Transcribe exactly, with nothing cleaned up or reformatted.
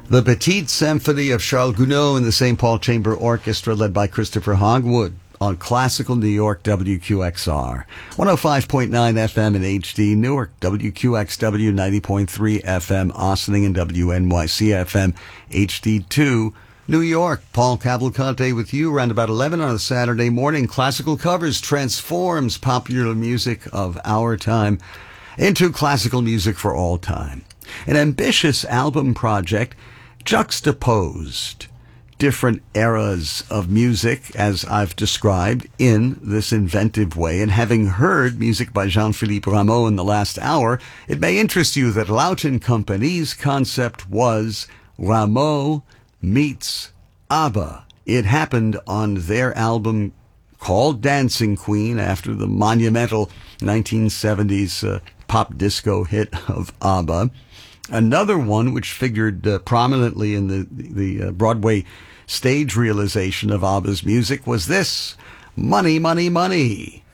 The Petite Symphony of Charles Gounod and the Saint Paul Chamber Orchestra, led by Christopher Hogwood, on Classical New York W Q X R. one oh five point nine F M in H D, Newark, W Q X W ninety point three F M, Ossining, and W N Y C F M H D two, New York. Paul Cavalcante with you around about eleven on a Saturday morning. Classical Covers transforms popular music of our time into classical music for all time. An ambitious album project juxtaposed different eras of music, as I've described, in this inventive way. And having heard music by Jean-Philippe Rameau in the last hour, it may interest you that Laut and Company's concept was Rameau meets ABBA. It happened on their album called Dancing Queen, after the monumental nineteen seventies uh, pop disco hit of ABBA. Another one which figured uh, prominently in the, the uh, Broadway stage realization of ABBA's music was this, Money, Money, Money.